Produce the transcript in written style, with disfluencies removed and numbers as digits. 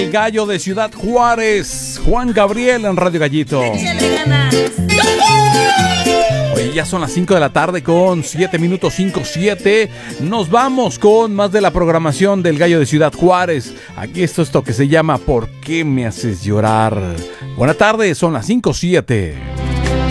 el gallo de Ciudad Juárez, Juan Gabriel en Radio Gallito. Oye, ya son las 5 de la tarde con 7 minutos, 5:07. Nos vamos con más de la programación del gallo de Ciudad Juárez. Aquí está esto que se llama ¿Por qué me haces llorar? Buenas tardes, son las 5:07.